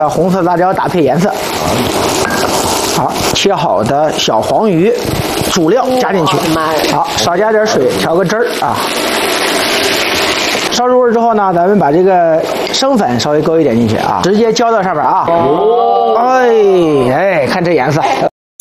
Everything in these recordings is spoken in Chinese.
红色辣椒搭配颜色。好，切好的小黄鱼，主料加进去。好，少加点水，调个汁儿啊。烧入味之后呢，咱们把这个生粉稍微勾一点进去啊，直接浇到上面啊。哎，看这颜色。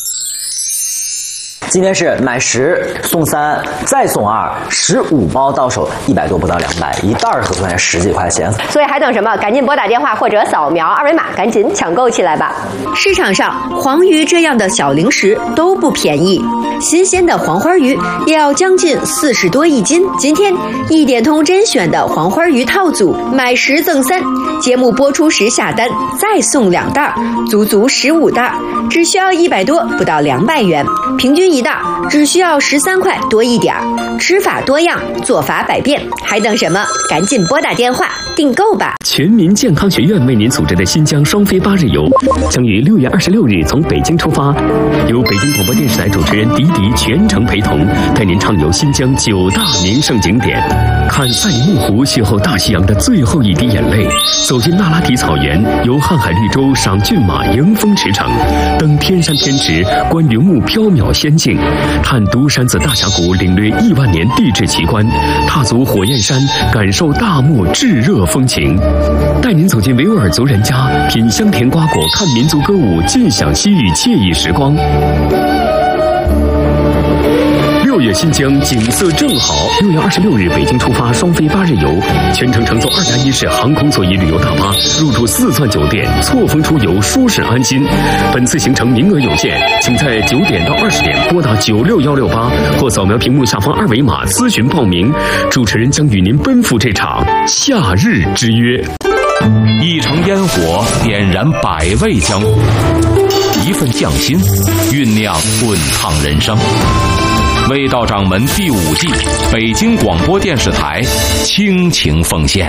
今天是买10送3再送2，15包到手100多不到200，一袋合算10几块钱。 所以还等什么？赶紧拨打电话或者扫描2维码，赶紧抢购起来吧！市场上黄鱼这样的小零食都不便宜，新鲜的黄花鱼也要将近40多一斤。今天一点通甄选的黄花鱼套组，买10赠3，节目播出时下单再送2袋，足足15袋，只需要100多不到200元，平均一袋只需要13块多一点。吃法多样，做法百变，还等什么？赶紧拨打电话订购吧！ 全民健康学院为您组织的新疆双飞8日游，将于6月26日从北京出发，由北京广播电视台主持人迪迪全程陪同，带您畅游新疆9大名胜景点，看赛里木湖邂逅大西洋的最后一滴眼泪，走进那拉提草原，游瀚海绿洲，赏骏马，迎风驰骋，登天山天池，观云雾缥缈仙境，探独山子大峡谷，领略亿万年地质奇观，踏足火焰山，感受大漠炙热风情，带您走进维吾尔族人家，品香甜瓜果，看民族歌舞，尽享西域惬意时光。6月新疆景色正好，6月26日北京出发双飞8日游，全程乘坐2加1式航空座椅旅游大巴，入住4钻酒店，错峰出游，舒适安心。本次行程名额有限，请在9点到20点拨打96168或扫描屏幕下方2维码咨询报名。主持人将与您奔赴这场夏日之约。 一城烟火点燃百味江湖，一份匠心酝酿滚烫人生。味道掌门第5季，北京广播电视台倾情奉献。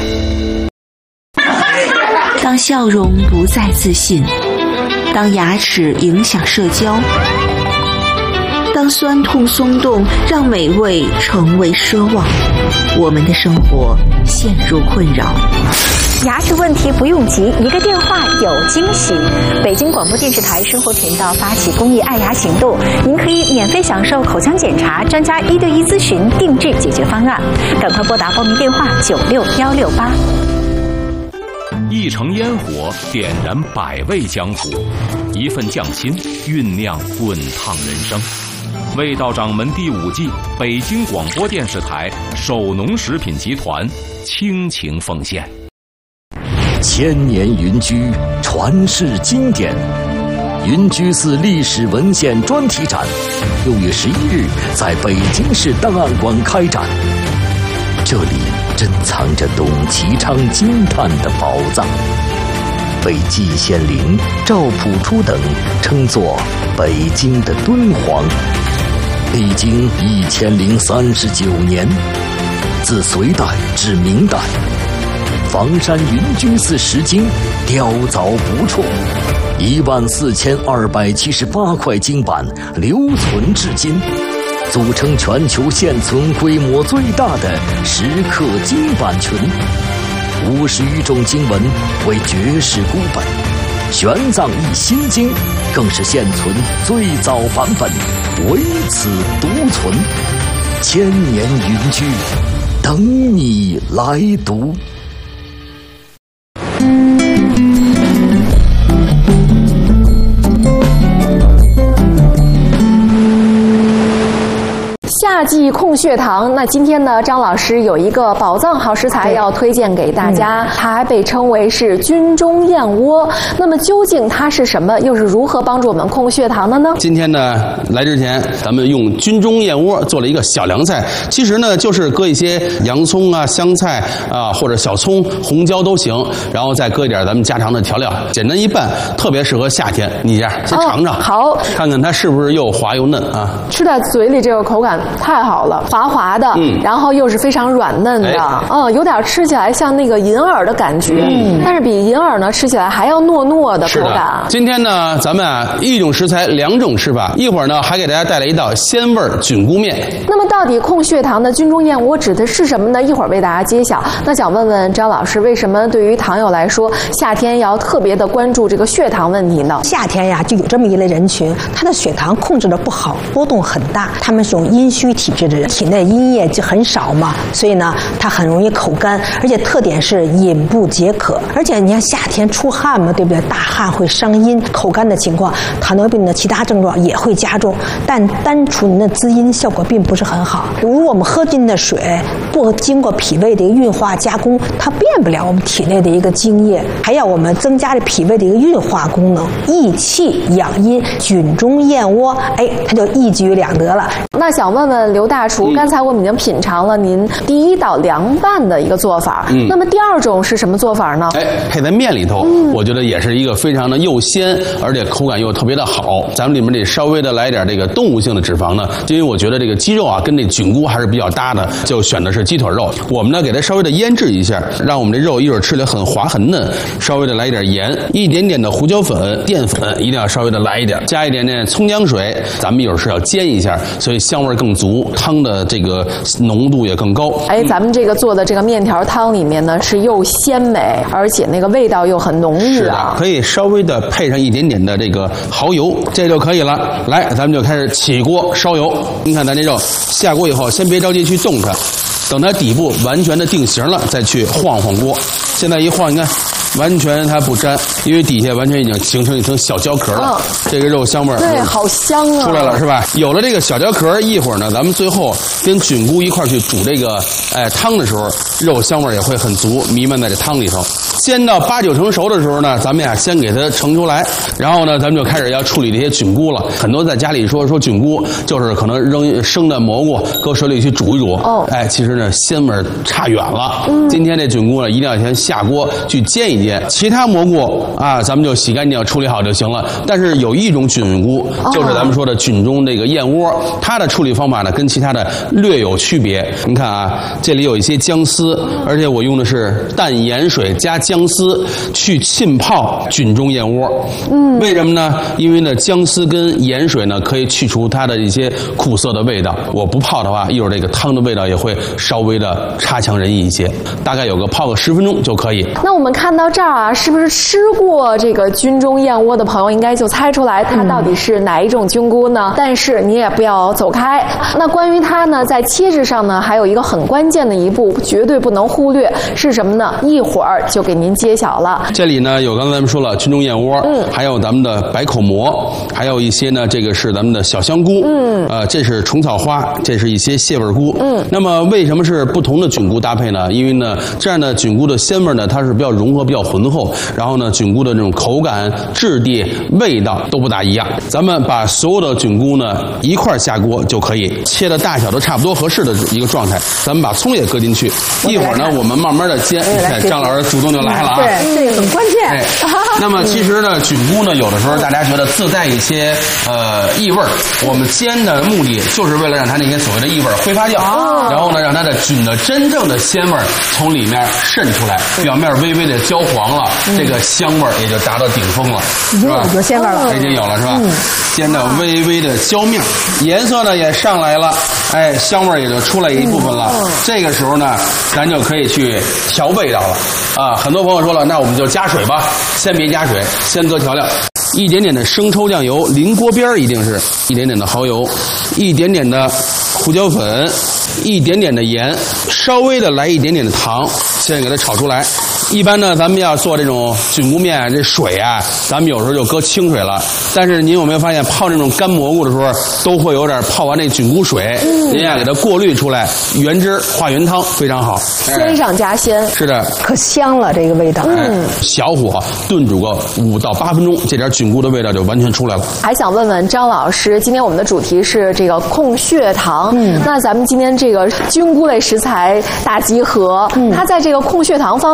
当笑容不再自信，当牙齿影响社交，当酸痛松动让美味成为奢望，我们的生活陷入困扰。 牙齿问题不用急，一个电话有惊喜。北京广播电视台生活频道发起公益爱牙行动，您可以免费享受口腔检查、专家1对1咨询、定制解决方案。赶快拨打报名电话96168。 一城烟火点燃百味江湖，一份匠心酝酿滚烫人生。味道掌门第5季，北京广播电视台首农食品集团倾情奉献。 千年云居，传世经典。云居寺历史文献专题展6月11日在北京市档案馆开展，这里珍藏着董其昌惊叹的宝藏，被季羡林、赵朴初等称作北京的敦煌。历经1039年，自隋代至明代，房山云居寺石经雕凿不辍，14278块经版留存至今，组成全球现存规模最大的石刻经版群。50余种经文为绝世孤本，玄奘译心经更是现存最早版本，唯此独存。千年云居，等你来读。 夏季控血糖，那今天呢，张老师有一个宝藏好食材要推荐给大家，它还被称为是军中燕窝。那么究竟它是什么，又是如何帮助我们控血糖的呢？ 今天呢，来之前咱们用军中燕窝做了一个小凉菜，其实呢就是搁一些洋葱啊、香菜啊，或者小葱、红椒都行，然后再搁一点咱们家常的调料，简单一拌，特别适合夏天。你这样先尝尝， 好， 看看它是不是又滑又嫩啊？ 吃在嘴里这个口感太太好了，滑滑的，然后又是非常软嫩的，有点吃起来像那个银耳的感觉，但是比银耳呢吃起来还要糯糯的口感。 今天呢，咱们一种食材2种吃法，一会儿呢还给大家带来一道鲜味菌菇面。 那么到底控血糖的菌中燕窝指的是什么呢？一会儿为大家揭晓。那想问问张老师，为什么对于糖友来说，夏天要特别的关注这个血糖问题呢？ 夏天呀，就有这么一类人群，他的血糖控制的不好，波动很大，他们是种阴虚体质的人，体内阴液就很少嘛，所以呢，他很容易口干，而且特点是饮不解渴。而且你看夏天出汗嘛，对不对？大汗会伤阴，口干的情况，糖尿病的其他症状也会加重，但单纯的滋阴效果并不是很好。如果我们喝进的水不经过脾胃的一个运化加工，它变不了我们体内的一个精液，还要我们增加这脾胃的一个运化功能，益气养阴，菌中燕窝，它就一举两得了。 那想问问刘大厨，刚才我们已经品尝了您第一道凉拌的一个做法，那么第2种是什么做法呢？ 配在面里头，我觉得也是一个非常的又鲜，而且口感又特别的好。咱们里面得稍微的来一点这个动物性的脂肪呢，因为我觉得这个鸡肉啊跟这菌菇还是比较搭的，就选的是鸡腿肉。我们呢给它稍微的腌制一下，让我们这肉一会儿吃起来很滑很嫩。稍微的来一点盐，一点点的胡椒粉、淀粉一定要稍微的来一点，加一点点葱姜水。咱们一会儿是要煎一下，所以香味更足，汤的这个浓度也更高。 咱们这个做的这个面条汤里面呢是又鲜美，而且那个味道又很浓郁啊。 可以稍微的配上一点点的这个蚝油，这就可以了。来，咱们就开始起锅烧油。您看咱这肉下锅以后，先别着急去动它，等它底部完全的定型了，再去晃晃锅。现在一晃，你看完全它不粘，因为底下完全已经形成一层小焦壳了。这个肉香味对，好香啊， 出来了是吧？有了这个小焦壳，一会儿呢，咱们最后跟菌菇一块去煮这个汤的时候，肉香味也会很足，弥漫在这汤里头。煎到8、9成熟的时候呢，咱们呀先给它盛出来，然后呢，咱们就开始要处理这些菌菇了。很多在家里说菌菇就是可能扔生的蘑菇，搁水里去煮一煮。其实呢鲜味差远了。今天这菌菇呢，一定要先下锅去煎一煎。其他蘑菇啊，咱们就洗干净处理好就行了。但是有一种菌菇，就是咱们说的菌中这个燕窝，它的处理方法呢跟其他的略有区别。你看啊，这里有一些姜丝，而且我用的是淡盐水加姜丝去浸泡菌中燕窝。为什么呢？因为呢姜丝跟盐水呢可以去除它的一些苦涩的味道。我不泡的话，一会儿这个汤的味道也会稍微的差强人意一些。大概泡个10分钟就可以。 那我们看到这儿啊，是不是吃过这个菌中燕窝的朋友应该就猜出来它到底是哪一种菌菇呢？但是你也不要走开。那关于它呢，在切制上呢，还有一个很关键的一步，绝对不能忽略，是什么呢？一会儿就给您揭晓了。 这里呢有刚才咱们说了菌中燕窝，还有咱们的白口蘑，还有一些呢这个是咱们的小香菇，这是虫草花，这是一些蟹味菇。那么为什么是不同的菌菇搭配呢？因为呢这样的菌菇的鲜味呢，它是比较融合、比较浑厚，然后呢菌菇的这种口感、质地、味道都不大一样。咱们把所有的菌菇呢一块下锅就可以，切的大小都差不多合适的一个状态。咱们把葱也搁进去，一会儿呢我们慢慢的煎。张老师主动就来了啊！ 对，这个很关键。 那么其实呢，菌菇呢，有的时候大家觉得自带一些异味儿，我们煎的目的就是为了让它那些所谓的异味儿挥发掉，然后呢，让它的菌的真正的鲜味儿从里面渗出来，表面微微的焦黄了，这个香味儿也就达到顶峰了，是吧？ 有鲜味了， 已经有了是吧？煎的微微的焦面，颜色呢也上来了，香味儿也就出来一部分了。这个时候呢，咱就可以去调味道了啊！很多朋友说了，那我们就加水吧，先别加水，先搁调料。一点点的生抽酱油，临锅边一定是一点点的蚝油，一点点的胡椒粉，一点点的盐，稍微的来一点点的糖，先给它炒出来。一般呢，咱们要做这种菌菇面，这水啊，咱们有时候就搁清水了。但是您有没有发现，泡那种干蘑菇的时候，都会有点泡完那菌菇水，您要给它过滤出来，原汁化原汤，非常好， 鲜上加鲜。 是的， 可香了这个味道。 小火炖煮个5到8分钟，这点菌菇的味道就完全出来了。 还想问问张老师，今天我们的主题是这个控血糖，那咱们今天这个菌菇类食材大集合，它在这个控血糖方面会有一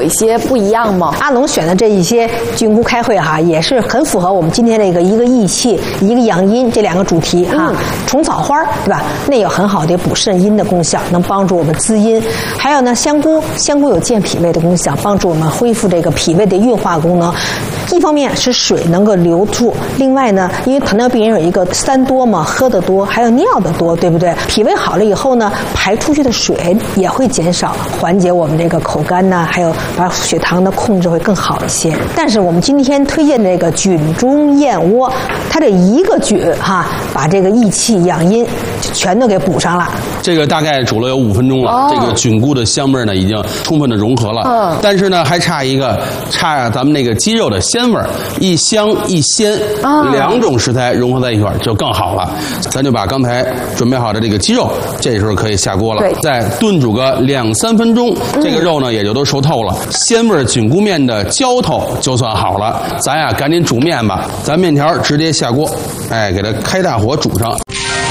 一些不一样吗？ 阿龙选的这一些菌菇开会哈，也是很符合我们今天这个一个益气，一个养阴这两个主题哈。虫草花对吧？那有很好的补肾阴的功效，能帮助我们滋阴。还有呢，香菇有健脾胃的功效，帮助我们恢复这个脾胃的运化功能。一方面是水能够流出，另外呢，因为糖尿病人有一个3多嘛，喝的多，还有尿的多，对不对？脾胃好了以后呢，排出去的水也会减少，缓解我们这个口干呐，还有把血糖的控制会更好一些。但是我们今天推荐这个菌中燕窝，它这一个菌哈，把这个益气养阴全都给补上了。 这个大概煮了有5分钟了，这个菌菇的香味呢已经充分的融合了。但是呢还差咱们那个鸡肉的鲜味，一香一鲜，2种食材融合在一块儿就更好了。咱就把刚才准备好的这个鸡肉，这时候可以下锅了，再炖煮个2-3分钟，这个肉呢也就都熟透了，鲜味菌菇面的浇头就算好了。咱呀赶紧煮面吧，咱面条直接下锅，给它开大火煮上。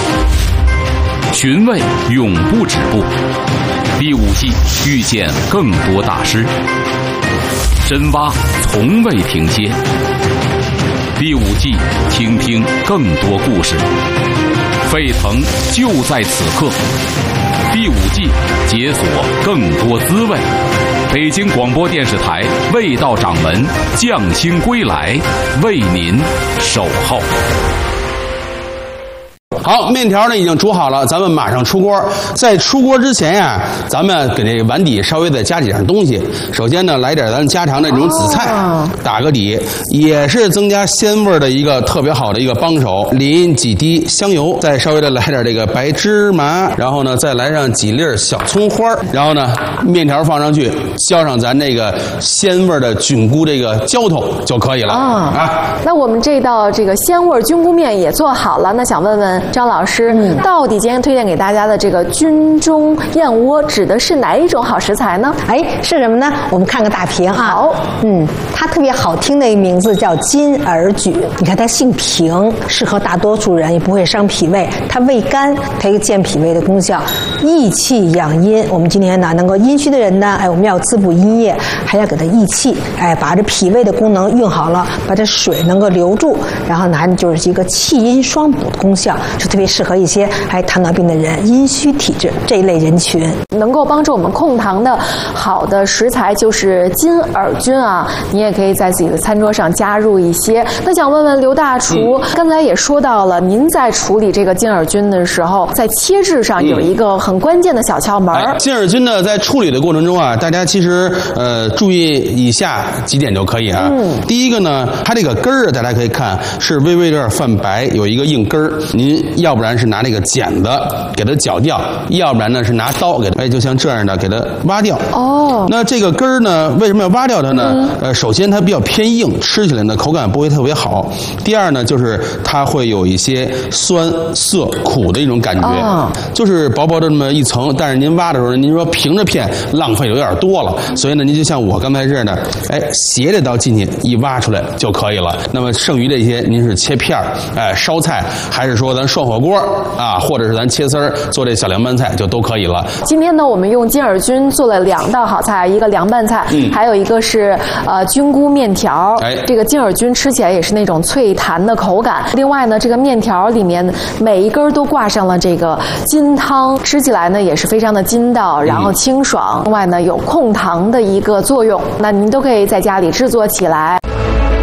寻味永不止步，第5季遇见更多大师，深挖从未停歇。第5季听听更多故事，沸腾就在此刻。第5季解锁更多滋味。北京广播电视台味道掌门匠心归来，为您守候。 好，面条呢已经煮好了，咱们马上出锅。在出锅之前呀，咱们给这碗底稍微再加几样东西。首先呢，来点咱家常的这种紫菜，打个底，也是增加鲜味的一个特别好的一个帮手。淋几滴香油，再稍微的来点这个白芝麻，然后呢再来上几粒小葱花，然后呢面条放上去，浇上咱这个鲜味的菌菇这个浇头就可以了那我们这道这个鲜味菌菇面也做好了，那想问问张老师，到底今天推荐给大家的这个菌中燕窝指的是哪一种好食材呢？ 是什么呢？我们看个大屏啊。好，它特别好听的一个名字叫金耳菌。你看它性平，适合大多数人，也不会伤脾胃。它味甘，它有健脾胃的功效，益气养阴。我们今天呢，能够阴虚的人呢，我们要滋补阴液，还要给它益气，把这脾胃的功能用好了，把这水能够留住，然后呢，还就是一个气阴双补的功效。就特别适合一些糖尿病的人、阴虚体质这一类人群。 能够帮助我们控糖的好的食材就是金耳菌啊，你也可以在自己的餐桌上加入一些。那想问问刘大厨，刚才也说到了，您在处理这个金耳菌的时候，在切制上有一个很关键的小窍门。 金耳菌呢，在处理的过程中啊，大家其实注意以下几点就可以啊。第一个呢，它这个根儿大家可以看是微微有点泛白，有一个硬根儿，您要不然是拿那个剪子给它绞掉，要不然呢是拿刀给它，就像这样的给它挖掉。那这个根儿呢，为什么要挖掉它呢？首先它比较偏硬，吃起来呢口感不会特别好。第二呢，就是它会有一些酸涩苦的一种感觉，就是薄薄的这么一层。但是您挖的时候，您说平着片浪费有点多了，所以呢，您就像我刚才这样的，斜着刀进去一挖出来就可以了。那么剩余这些，您是切片烧菜，还是说咱涮火锅啊，或者是咱切丝儿做这小凉拌菜就都可以了。 今天呢，我们用金耳菌做了2道好菜，一个凉拌菜，还有一个是菌菇面条。这个金耳菌吃起来也是那种脆弹的口感。另外呢，这个面条里面每一根都挂上了这个金汤，吃起来呢也是非常的筋道，然后清爽。另外呢，有控糖的一个作用。那您都可以在家里制作起来。